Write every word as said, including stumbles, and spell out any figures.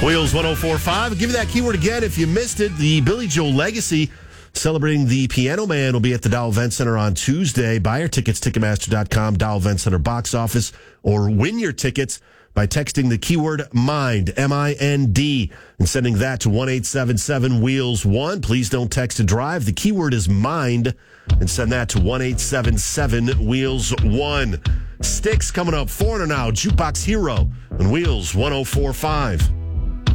Wheels one oh four point five. I'll give you that keyword again if you missed it. The Billy Joel Legacy celebrating the Piano Man will be at the Dow Event Center on Tuesday. Buy your tickets, Ticketmaster dot com, Dow Event Center box office, or win your tickets by texting the keyword MIND, M I N D, and sending that to one eight seven seven wheels one. Please don't text to drive. The keyword is MIND, and send that to one eight seven seven wheels one. Sticks coming up, Foreigner now, Jukebox Hero, on Wheels one oh four point five.